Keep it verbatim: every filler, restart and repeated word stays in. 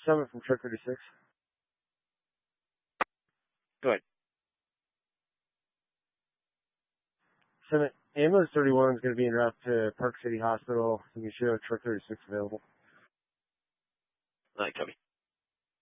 Summit from Truck thirty-six. Go ahead. Summit, ambulance thirty-one is going to be en route to Park City Hospital. You can show Truck thirty-six available. All right, copy.